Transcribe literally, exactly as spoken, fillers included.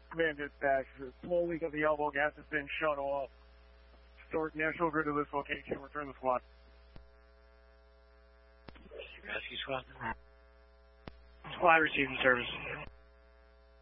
Command dispatch. The slow leak of the elbow gas has been shut off. Start National Grid to this location. Return the squad. Rescue squad. Squad receiving service.